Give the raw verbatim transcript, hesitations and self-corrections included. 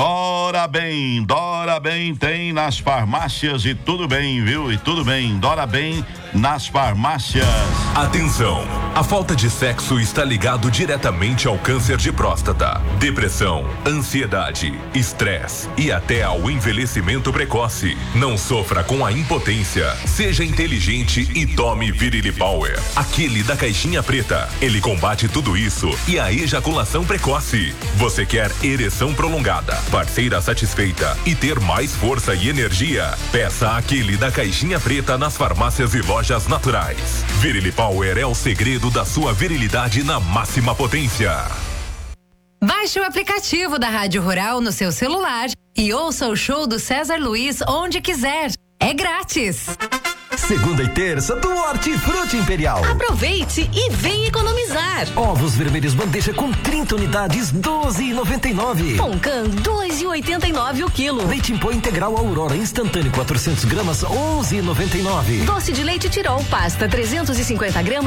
Dora Bem, Dora Bem tem nas farmácias e tudo bem, viu? E tudo bem, Dora Bem nas farmácias. Atenção, a falta de sexo está ligado diretamente ao câncer de próstata, depressão, ansiedade, estresse e até ao envelhecimento precoce. Não sofra com a impotência, seja inteligente e tome Virilli Power, aquele da caixinha preta. Ele combate tudo isso e a ejaculação precoce. Você quer ereção prolongada, parceira satisfeita e ter mais força e energia? Peça aquele da caixinha preta nas farmácias e lojas naturais. Virilli Power é o segredo da sua virilidade na máxima potência. Baixe o aplicativo da Rádio Rural no seu celular e ouça o show do César Luiz onde quiser. É grátis. Segunda e terça do Hortifruti Imperial. Aproveite e vem economizar. Ovos vermelhos bandeja com trinta unidades, doze e noventa e nove. Pão-can, dois e oitenta e nove o quilo. Leite em pó integral Aurora instantâneo quatrocentos gramas, onze e noventa e nove. Doce de leite Tirol, pasta trezentos e cinquenta gramas.